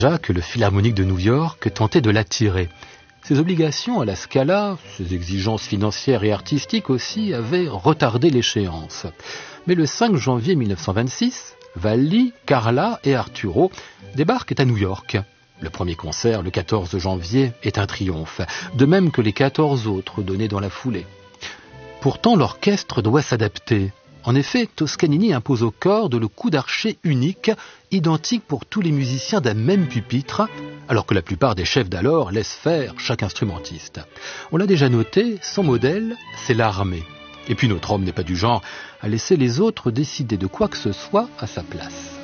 que le Philharmonique de New York tentait de l'attirer. Ses obligations à la Scala, ses exigences financières et artistiques aussi, avaient retardé l'échéance. Mais le 5 janvier 1926, Valli, Carla et Arturo débarquent à New York. Le premier concert, le 14 janvier, est un triomphe, de même que les 14 autres donnés dans la foulée. Pourtant, l'orchestre doit s'adapter. En effet, Toscanini impose au cordes le coup d'archet unique, identique pour tous les musiciens d'un même pupitre, alors que la plupart des chefs d'alors laissent faire chaque instrumentiste. On l'a déjà noté, son modèle, c'est l'armée. Et puis notre homme n'est pas du genre à laisser les autres décider de quoi que ce soit à sa place.